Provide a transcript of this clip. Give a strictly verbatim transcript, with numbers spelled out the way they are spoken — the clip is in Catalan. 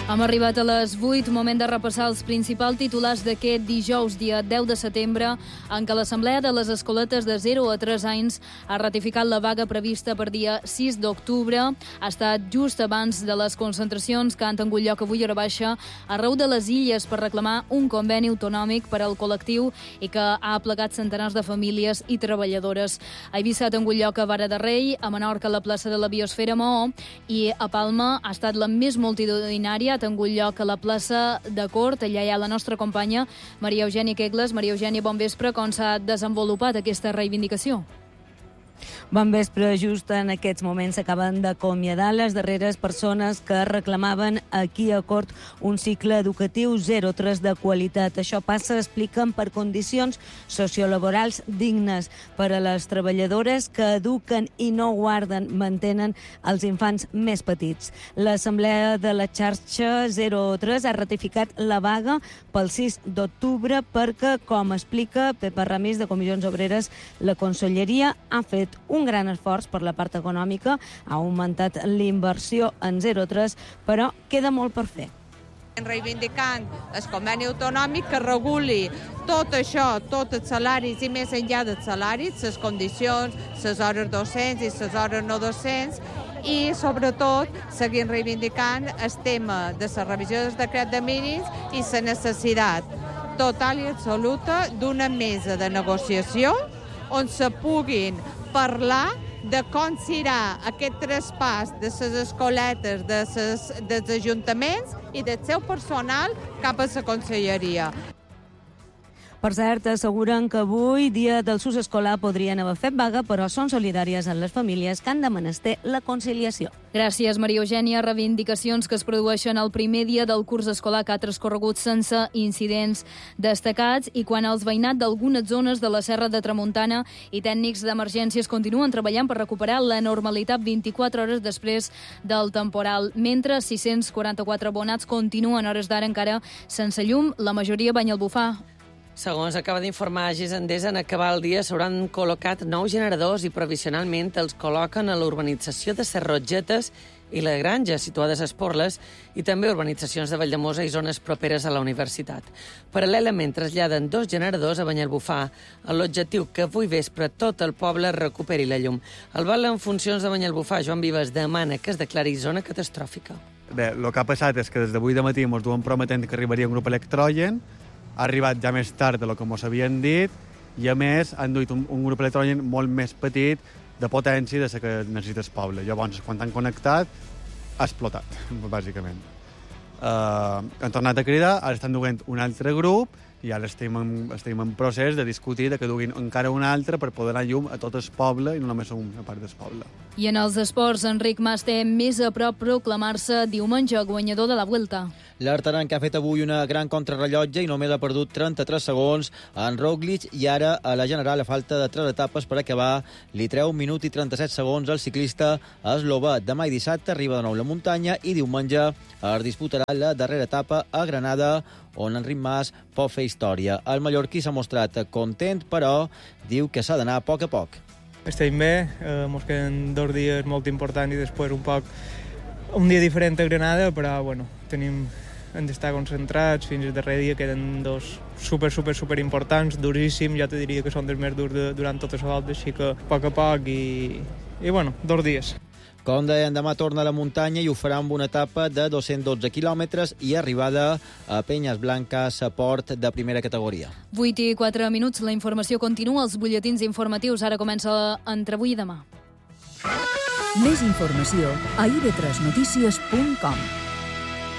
Hem arribat a les vuit, moment de repassar els principals titulars d'aquest dijous, dia deu de setembre, en què l'Assemblea de les Escoletes de zero a tres anys ha ratificat la vaga prevista per dia sis d'octubre. Ha estat just abans de les concentracions que han tingut lloc avui a hora baixa arreu de les Illes per reclamar un conveni autonòmic per al col·lectiu i que ha aplacat centenars de famílies i treballadores. A Eivissa ha tingut lloc a Vara de Rei, a Menorca a la plaça de la Biosfera Maó i a Palma ha estat la més multitudinària, ha tingut lloc a la plaça de Cort. Allà hi ha la nostra companya Maria Eugènia Quegles. Maria Eugènia, bon vespre. Com s'ha desenvolupat aquesta reivindicació? Bon vespre. Just en aquests moments s'acaben d'acomiadar les darreres persones que reclamaven aquí a Cort un cicle educatiu zero tres de qualitat. Això passa, expliquen, per condicions sociolaborals dignes per a les treballadores que eduquen i no guarden, mantenen els infants més petits. L'Assemblea de la xarxa zero tres ha ratificat la vaga pel sis d'octubre perquè, com explica Pepa Ramis de Comissions Obreres, la Conselleria ha fet un gran esforç per la part econòmica, ha augmentat l'inversió en zero tres, però queda molt per fer. Reivindicant el conveni autonòmic que reguli tot això, tots els salaris i més enllà dels salaris, les condicions, les hores docents i les hores no docents, i sobretot seguint reivindicant el tema de la revisió del decret de mínims i la necessitat total i absoluta d'una mesa de negociació on se puguin parlar de com serà aquest traspàs de les escoletes de ses, dels ajuntaments i del seu personal cap a la conselleria. Per cert, asseguren que avui, dia del sus escolar, podrien haver fet vaga, però són solidàries amb les famílies que han de menester la conciliació. Gràcies, Maria Eugènia. Reivindicacions que es produeixen el primer dia del curs escolar que ha transcorregut sense incidents destacats i quan els veïnats d'algunes zones de la Serra de Tramuntana i tècnics d'emergències continuen treballant per recuperar la normalitat vint-i-quatre hores després del temporal. Mentre sis-cents quaranta-quatre abonats continuen a hores d'ara encara sense llum, la majoria a Banyalbufar. Segons acaba d'informar Agis Endesa, en acabar el dia s'hauran col·locat nous generadors i provisionalment els col·loquen a la urbanització de Serrotgetes i la Granja, situades a Esporles, i també urbanitzacions de Valldemossa i zones properes a la universitat. Paral·lelament traslladen dos generadors a Banyalbufar, amb l'objectiu que avui vespre tot el poble recuperi la llum. El val en funcions de Banyalbufar, Joan Vives, demana que es declari zona catastròfica. Bé, el que ha passat és que des d'avui de matí ens duen prometent que arribaria un grup electrogen, ha arribat ja més tard del que ens havien dit i, a més, han duit un, un grup electrònic molt més petit de potència de la que necessita el poble. Llavors, quan han connectat, ha explotat, bàsicament. Uh, han tornat a cridar, ara estan duent un altre grup i ara estem en, estem en procés de discutir de que duguin encara un altre per poder anar llum a tot el poble i no només a una part del poble. I en els esports, Enric Mas té més a prop proclamar-se diumenge guanyador de la Vuelta. L'Artaran, que ha fet avui una gran contrarrellotge i només ha perdut trenta-tres segons en Roglic, i ara a la general, a falta de tres etapes per acabar, li treu un minut i trenta-set segons al ciclista eslovà. Demà i dissabte arriba de nou la muntanya i diumenge es disputarà la darrera etapa a Granada, on Enric Mas pot fer història. El mallorquí s'ha mostrat content, però diu que s'ha d'anar a poc a poc. Estem bé, eh, mos queden dos dies molt importants i després un poc un dia diferent a Granada, però bueno, tenim, hem d'estar concentrats, fins al darrer dia queden dos super, super, super importants, duríssims, ja te diria que són dels més durs de, durant tota la volta, així que a poc a poc i, i bueno, dos dies. Com deien, demà torna a la muntanya i ho farà amb una etapa de dos-cents dotze quilòmetres i arribada a Penyes Blanques, a port de primera categoria. vuit i quatre minuts, la informació continua, els butlletins informatius. Ara comença entre avui i demà. Més informació a i ve tres notícies punt com.